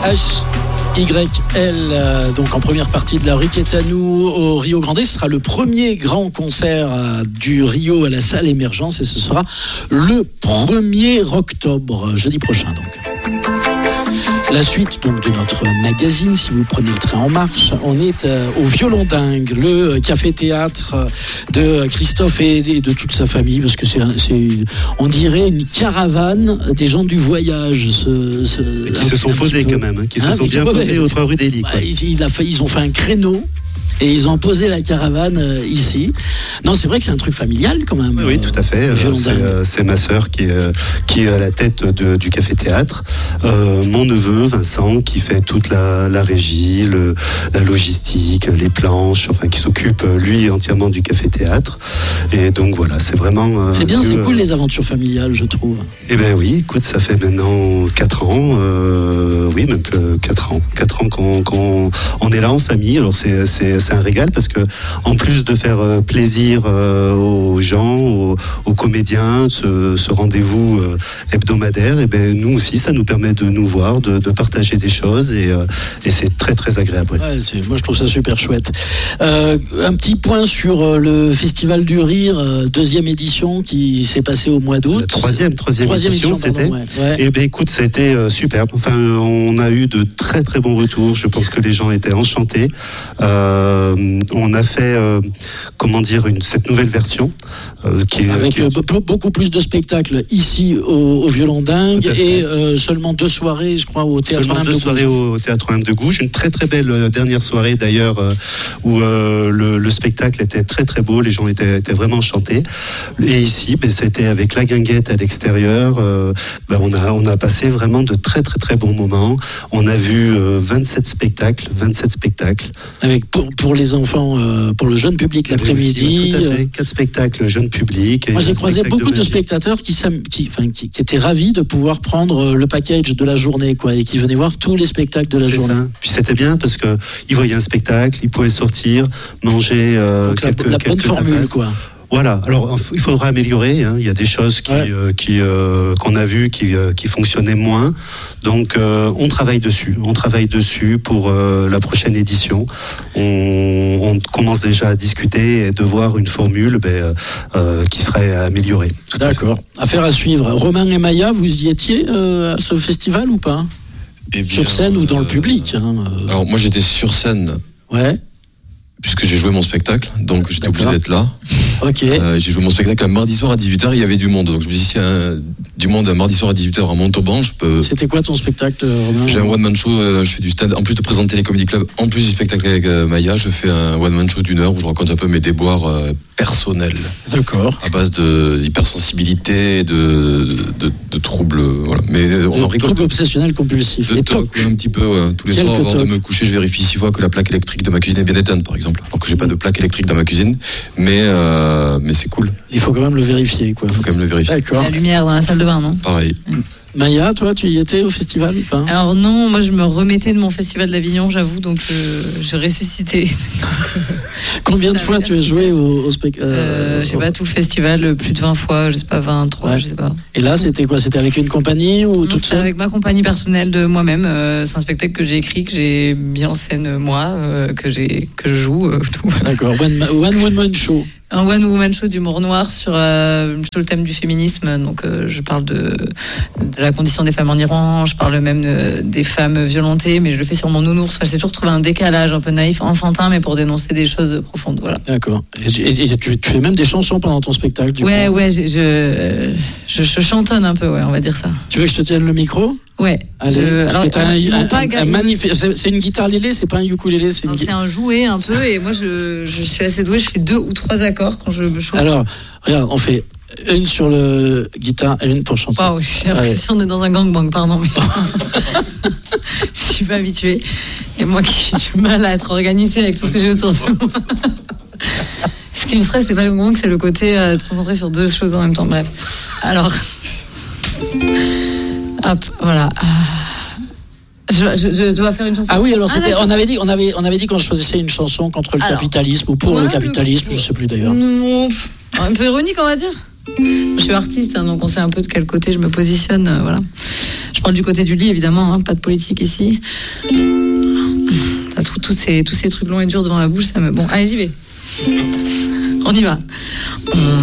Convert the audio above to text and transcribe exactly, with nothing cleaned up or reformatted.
H Y L, euh, donc en première partie de la rue Caetano au Rio Grande. Ce sera le premier grand concert euh, du Rio à la salle Émergence et ce sera le premier octobre, jeudi prochain donc. La suite donc de notre magazine, si vous prenez le train en marche, on est euh, au Violon Dingue, le café-théâtre de Christophe et de toute sa famille, parce que c'est, c'est on dirait une caravane des gens du voyage. Ce, ce, qui se sont posés quand même, hein, qui hein, se sont bien posés aux trois rues d'Élie. Bah, il, il a fait, ils ont fait un créneau. Et ils ont posé la caravane euh, ici. Non, c'est vrai que c'est un truc familial quand même. Oui, tout à fait. Euh, c'est, euh, c'est ma sœur qui est, euh, qui est à la tête de, du café-théâtre. Euh, mon neveu, Vincent, qui fait toute la, la régie, le, la logistique, les planches, enfin, qui s'occupe, lui, entièrement du café-théâtre. Et donc voilà, c'est vraiment... Euh, c'est bien, mieux, c'est cool les aventures familiales, je trouve. Eh bien oui, écoute, ça fait maintenant quatre ans, euh, oui, même quatre ans. quatre ans qu'on, qu'on on est là en famille, alors c'est, c'est, c'est un régal parce que en plus de faire euh, plaisir euh, aux gens, aux, aux comédiens, ce, ce rendez-vous euh, hebdomadaire, et ben nous aussi ça nous permet de nous voir, de, de partager des choses et, euh, et c'est très très agréable. Ouais, c'est, moi je trouve ça super chouette. Euh, un petit point sur euh, le Festival du Rire, euh, deuxième édition qui s'est passée au mois d'août. La troisième, troisième, troisième édition, édition c'était. Pardon, ouais, ouais. Et ben écoute, ça a été euh, superbe. Enfin, on a eu de très très bons retours. Je pense que les gens étaient enchantés. Euh, on a fait, euh, comment dire, une, cette nouvelle version. Euh, qui est, Avec qui est... euh, beaucoup plus de spectacles ici au, au Violon Dingue et euh, seulement deux soirées, je crois, au Théâtre Olympe de Gouges. Seulement deux soirées au, au Théâtre Olympe de Gouges. Une très très belle euh, dernière soirée d'ailleurs euh, où euh, le, le spectacle était très très beau, les gens étaient, étaient vraiment enchantés. Et ici, ben, c'était avec la guinguette à l'extérieur. Euh, ben, on, a, on a passé vraiment de très très très bons moments. On a vu euh, vingt-sept spectacles, vingt-sept spectacles. Avec pour, pour les enfants, euh, pour le jeune public l'après-midi. Aussi, tout à fait, quatre spectacles jeune public. Moi j'ai croisé beaucoup de, de spectateurs qui, qui, enfin, qui, qui étaient ravis de pouvoir prendre le package de la journée, quoi, et qui venaient voir tous les spectacles de la c'est journée. Ça. Puis c'était bien parce que ils voyaient un spectacle, ils pouvaient sortir, manger euh, Donc quelques, la, la quelques bonne formule, tapas. quoi. Voilà. Alors il faudra améliorer. Hein. Il y a des choses qui, ouais. euh, qui euh, qu'on a vues qui, euh, qui fonctionnaient moins. Donc euh, on travaille dessus. On travaille dessus pour euh, la prochaine édition. On, on commence déjà à discuter et de voir une formule ben, euh, qui serait améliorée. D'accord. Affaire à suivre. Romain et Maya, vous y étiez euh, à ce festival ou pas? Eh bien, sur scène ou dans le public hein, euh... Alors moi j'étais sur scène. Ouais. Puisque j'ai joué mon spectacle, donc j'étais D'accord. obligé d'être là. Ok. Euh, j'ai joué mon spectacle un mardi soir à dix-huit heures, il y avait du monde. Donc je me suis dit, s'il y a du monde un mardi soir à dix-huit heures à Montauban, je peux... C'était quoi ton spectacle, Romain? J'ai un one-man show, euh, je fais du stand, en plus de présenter les Comedy Club, en plus du spectacle avec euh, Maya, je fais un one-man show d'une heure où je raconte un peu mes déboires euh, personnels. D'accord. À base de, d'hypersensibilité, de, de, de troubles, voilà. Mais euh, on de en rigole. Troubles obsessionnels compulsifs. De toc, un petit peu, ouais. Tous les Quelques soirs avant tocs. de me coucher, je vérifie six fois que la plaque électrique de ma cuisine est bien éteinte, par exemple. Alors que j'ai pas de plaque électrique dans ma cuisine, mais euh, mais c'est cool. Il faut quand même le vérifier, quoi. Il faut quand même le vérifier. D'accord. La lumière dans la salle de bain, non? Pareil. Maya, toi, tu y étais au festival ou pas? Alors non, moi je me remettais de mon festival d'Avignon, j'avoue, donc euh, j'ai ressuscité. Combien de fois tu as joué au, au spectacle euh, Je sais pas, tout le festival, plus de vingt fois, je sais pas, vingt-trois, ouais. je sais pas. Et là, c'était quoi? C'était avec une compagnie ou non, toute seule? Avec ma compagnie personnelle de moi-même. Euh, c'est un spectacle que j'ai écrit, que j'ai mis en scène moi, euh, que, j'ai, que je joue. Euh, tout, voilà. D'accord, one, one, one man show. Un one-woman show d'humour noir sur, euh, sur le thème du féminisme. Donc, euh, je parle de, de la condition des femmes en Iran, je parle même de, des femmes violentées, mais je le fais sur mon nounours. Enfin, j'ai toujours trouvé un décalage un peu naïf, enfantin, mais pour dénoncer des choses profondes. Voilà. D'accord. Et, et, et tu, tu fais même des chansons pendant ton spectacle, du ouais, coup. Ouais, je, je, je, je chantonne un peu, ouais, on va dire ça. Tu veux que je te tienne le micro? Ouais. Allez, je, alors, un, un, un, pas un magnifique, c'est, c'est une guitare lélé, c'est pas un ukulélé, c'est, non, une... c'est un jouet un peu, et moi je, je suis assez douée, je fais deux ou trois accords quand je me chauffe. Alors, regarde, on fait une sur le guitare et une pour chanter. Wow, j'ai l'impression d'être dans un gangbang, pardon. Mais... je suis pas habituée. Et moi qui ai du mal à être organisée avec tout ce que j'ai autour de moi. Ce qui me stresse, c'est pas le gangbang, c'est le côté euh, de concentrer sur deux choses en même temps. Bref. Alors. Hop, voilà. Je, je, je dois faire une chanson. Ah oui, alors c'était, ah, on avait dit, on avait, on avait dit qu'on choisissait une chanson contre le alors, capitalisme ou pour ouais, le capitalisme, le... je sais plus d'ailleurs. Non, un peu ironique, on va dire. Je suis artiste, hein, donc on sait un peu de quel côté je me positionne, euh, voilà. Je parle du côté du lit, évidemment, hein, pas de politique ici. T'as tous ces, tous ces trucs longs et durs devant la bouche, ça me... Bon, allez, j'y vais. On y va. On...